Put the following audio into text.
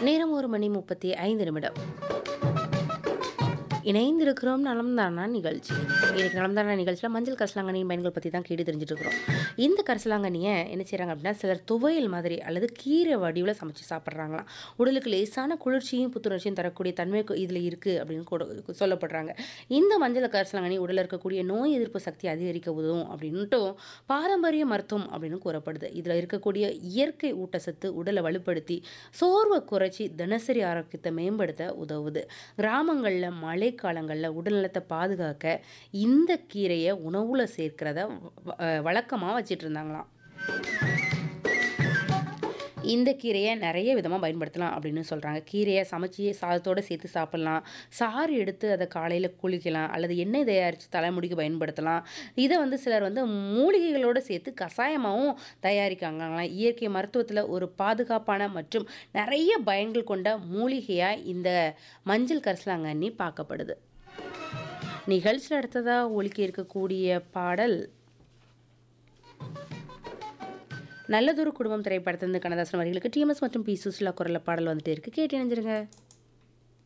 நேரம் 1:35 இணைந்திருக்கிறோம் நலம்தானா நிகழ்ச்சி. இன்னைக்கு நலம்தானா நிகழ்ச்சியில் மஞ்சள் கரிசலாங்கண்ணியின் பயன்கள் பற்றி தான் கேட்டு தெரிஞ்சுட்டு இருக்கிறோம். இந்த கரிசலாங்கண்ணியை என்ன செய்கிறாங்க அப்படின்னா, சிலர் துவையல் மாதிரி அல்லது கீரை வடிவில் சமைச்சு சாப்பிட்றாங்களாம். உடலுக்கு லேசான குளிர்ச்சியும் புத்துணர்ச்சியும் தரக்கூடிய தன்மை இதில் இருக்குது அப்படின்னு கூட சொல்லப்படுறாங்க. இந்த மஞ்சள் கரிசலாங்கண்ணி உடலில் இருக்கக்கூடிய நோய் எதிர்ப்பு சக்தி அதிகரிக்க உதவும் அப்படின்ட்டும் பாரம்பரிய மருத்துவம் அப்படின்னு கூறப்படுது. இதில் இருக்கக்கூடிய இயற்கை ஊட்டச்சத்து உடலை வலுப்படுத்தி சோர்வை குறைச்சி தினசரி ஆரோக்கியத்தை மேம்படுத்த உதவுது. கிராமங்களில் மழைக்காலங்களில் உடல்நலத்தை பாதுகாக்க இந்த கீரையை உணவுல சேர்க்கிறத வழக்கமாக வச்சிட்டு இருந்தாங்களாம். இந்த கீரையை நிறைய விதமாக பயன்படுத்தலாம் அப்படின்னு சொல்கிறாங்க. கீரையை சமைச்சி சாதத்தோடு சேர்த்து சாப்பிட்லாம், சாறு எடுத்து அதை காலையில் குளிக்கலாம், அல்லது எண்ணெய் தயாரித்து தலைமுடிக்கு பயன்படுத்தலாம். இதை சிலர் மூலிகைகளோடு சேர்த்து கஷாயமாகவும் தயாரிக்காங்களாம். இயற்கை மருத்துவத்தில் ஒரு பாதுகாப்பான மற்றும் நிறைய பயன்கள் கொண்ட மூலிகையாக இந்த மஞ்சள் கரிசலாங்கண்ணி பார்க்கப்படுது. நிகழ்ச்சியில் அடுத்ததாக ஒலிக்க இருக்கக்கூடிய பாடல் நல்லதொரு குடும்பம் திரைப்படத்திலிருந்து கண்ணதாசன் வரிகளுக்கு டிஎம்எஸ் மற்றும் பி சுசிலா குரல்ல பாடல் வந்துட்டே இருக்கு. கேட்டு இணைஞ்சிருங்க.